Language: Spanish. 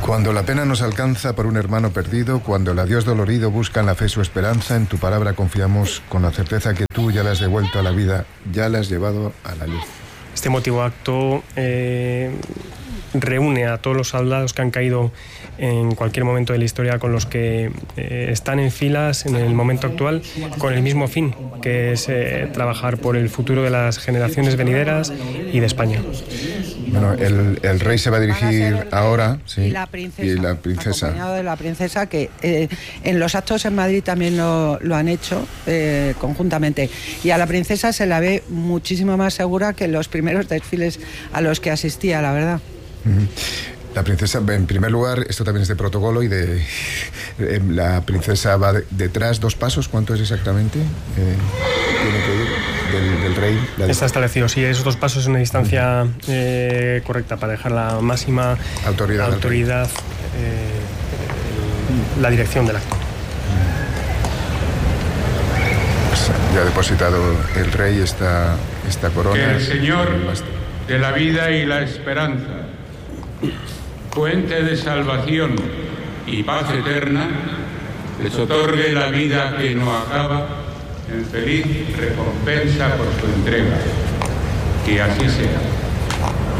Cuando la pena nos alcanza por un hermano perdido, cuando el adiós dolorido busca en la fe su esperanza, en tu palabra confiamos con la certeza que tú ya la has devuelto a la vida, ya la has llevado a la luz. Este emotivo acto reúne a todos los soldados que han caído en cualquier momento de la historia, con los que están en filas en el momento actual, con el mismo fin, que es trabajar por el futuro de las generaciones venideras y de España. Bueno, el rey se va a dirigir ahora, sí, y la princesa, acompañado de la princesa, que en los actos en Madrid también lo han hecho conjuntamente, y a la princesa se la ve muchísimo más segura que en los primeros desfiles a los que asistía, la verdad. La princesa, en primer lugar, esto también es de protocolo, y la princesa va detrás 2 pasos. ¿Cuánto es exactamente? Tiene que ir del rey. Está establecido, sí, esos 2 pasos es una distancia correcta para dejar la máxima autoridad la dirección del acto. Pues ya ha depositado el rey esta corona. Que el Señor de la vida y la esperanza, fuente de salvación y paz eterna, les otorgue la vida que no acaba en feliz recompensa por su entrega. Que así sea.